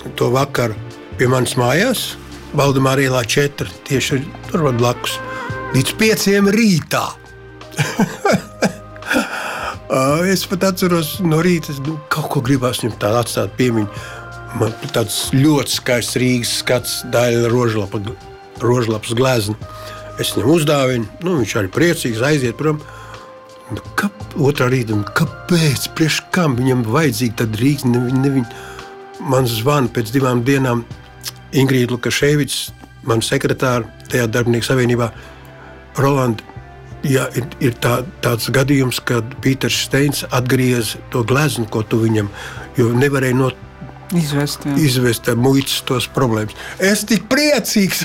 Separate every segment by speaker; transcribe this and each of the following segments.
Speaker 1: to vakaru pie manas mājās, Valdemāra ielā 4, tieši turpat blakus, līdz 5 rītā. Es pat atceros no rīta, kaut ko gribās viņam tā atstāt piemiņu. Man tāds ļoti skaists Rīgas skats, daļa rožlapas glezna. Es viņam uzdāvinu, viņš arī priecīgs aiziet prom. Otrā rīta, kāpēc, priekš kam viņam vajadzīgi tad Rīgas? Man zvana pēc 2 dienām Ingrīda Lukaševics, man sekretāra tajā darbinieku savienībā. Roland, ja ir tāds gadījums, kad Pīters Steins atgriez to gleznu, ko tu viņam, jo nevarēja izvest muitas tos problēmas. Es tik priecīgs!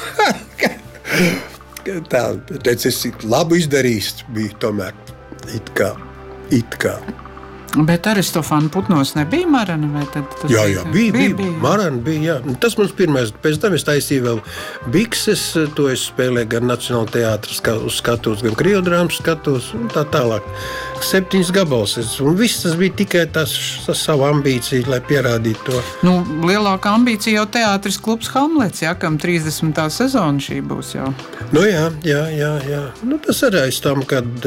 Speaker 1: Tā, es labu izdarījis biju tomēr. It kā.
Speaker 2: Bet Aristofāna putnos nebija marana? Vai tad
Speaker 1: Jā, bija. Marana bija, jā. Tas mums pirmais. Pēc tam es taisīju vēl bikses, to es spēlēju gan Nacionāla teātra skatos, gan Krievdrāmas skatos, un tā tālāk. 7 gabals. Un viss tas bija tikai tas savu ambīciju, lai pierādītu to.
Speaker 2: Lielākā ambīcija jau teātris klubs Hamlets, kam 30. sezona šī būs jau.
Speaker 1: Jā. Tas arī aiz tam, kad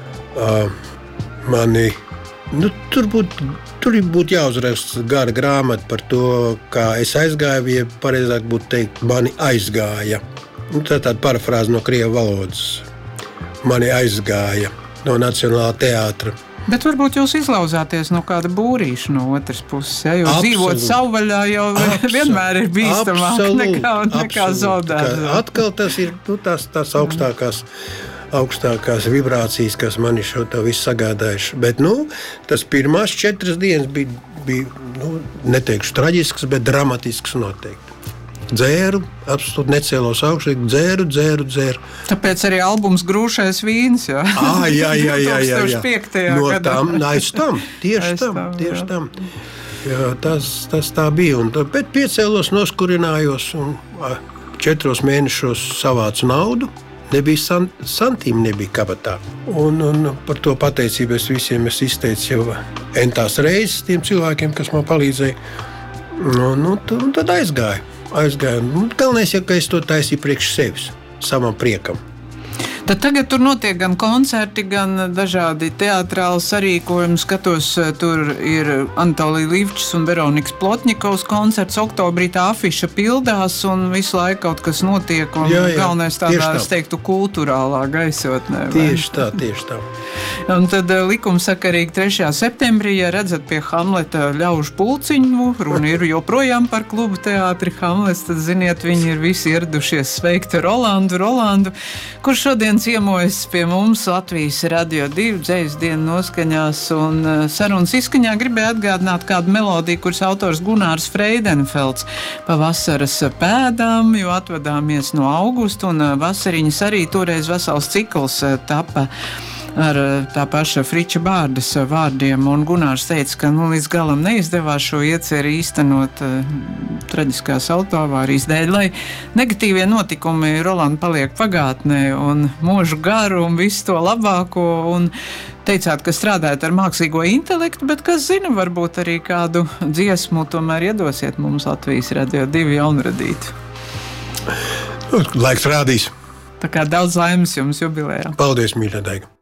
Speaker 1: mani... Tur būtu jāuzraksta gara grāmata par to, kā es aizgāju, ja pareizāk būtu teikt, mani aizgāja. Tā tāda parafrāze no krievu valodas. Mani aizgāja no Nacionālā teātra.
Speaker 2: Bet varbūt jūs izlauzāties no kāda būrīša no otras puses, ja? Jo dzīvot savvaļā jau vienmēr ir bīstamāk nekā zaudēt.
Speaker 1: Atkal tas ir tās augstākās vibrācijas, kas mani šo to visu sagādājuši. Bet, tas pirmās 4 dienas bija neteikšu traģisks, bet dramatisks noteikti. Dzēru, absolūti necēlos augšu, dzēru. Tāpēc
Speaker 2: arī albums Grūšais vīns, jā?
Speaker 1: Jā.
Speaker 2: 2005. gadā.
Speaker 1: Aiz tam, tieši tam. Jā, tas tā bija. Bet piecēlos, noskurinājos un 4 mēnešos savācu naudu. Nebija santīm, nebija kabatā. Un par to pateicību visiem es izteicu jau entās reizes tiem cilvēkiem, kas man palīdzēja. Tad aizgāju. Galvenais, ka es to taisīju priekš sevis, savam priekam.
Speaker 2: Tad tagad tur notiek gan koncerti, gan dažādi teātrāli sarīkojumi. Skatos, tur ir Anatolija Livčs un Veronikas Plotņikovs koncerts. Oktobrī tā afiša pildās un visu laiku kaut kas notiek. Un galvenais tādā, es teiktu, kulturālā gaisotnē.
Speaker 1: Tieši tā.
Speaker 2: Un tad likumsakarīgi 3. septembrī, ja redzat pie Hamleta ļaužu pulciņu, runa ir joprojām par klubu teātri Hamlets, tad ziniet, viņi ir visi ieradušies sveikt Rolandu, kurš šodien ciemojas pie mums Latvijas Radio 2 dzejas dienu noskaņās un sarunas izskaņā gribēja atgādināt kādu melodiju, kuras autors Gunārs Freidenfelds pa vasaras pēdām, jo atvadāmies no augusta un vasariņas arī toreiz vesels cikls tapa ar tā paša Friča Bārdas vārdiem, un Gunārs teica, ka līdz galam neizdevās šo ieceri īstenot traģiskās autoavārijas dēļ, lai negatīvie notikumi Rolanda paliek pagātnē un mūžu garu un visu to labāko, un teicāt, ka strādājat ar mākslīgo intelektu, bet kas zina, varbūt arī kādu dziesmu tomēr iedosiet mums Latvijas Radio 2 jaunradītu.
Speaker 1: Laiks rādīs.
Speaker 2: Tā kā daudz laimes jums jubilejā.
Speaker 1: Paldies, mīļā Daiga.